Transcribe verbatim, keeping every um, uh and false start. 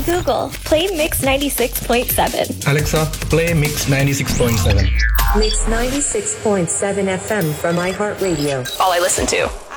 Google, play Mix ninety-six point seven. Alexa, play Mix ninety-six point seven. Mix ninety-six point seven F M from iHeartRadio. All I listen to.